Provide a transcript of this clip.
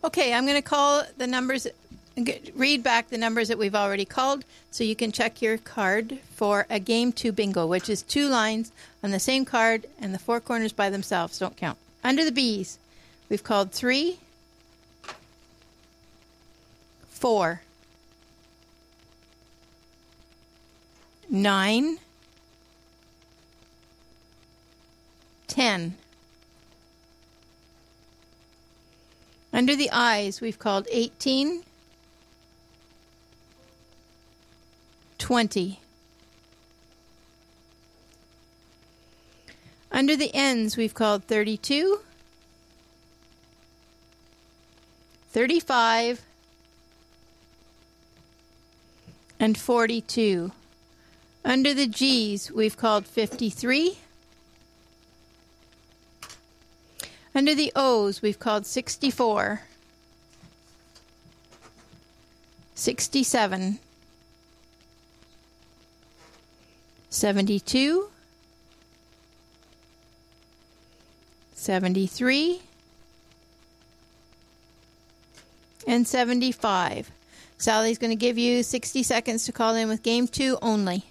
Okay, I'm going to call the numbers, read back the numbers that we've already called so you can check your card for a Game 2 bingo, which is 2 lines on the same card and the 4 corners by themselves don't count. Under the B's, we've called 3, 4, 9, 10. Under the I's, we've called 18, 20. Under the N's, we've called 32, 35, and 42. Under the G's, we've called 53. Under the O's, we've called 64, 67, 72, 73, and 75. Sally's going to give you 60 seconds to call in with Game 2 only.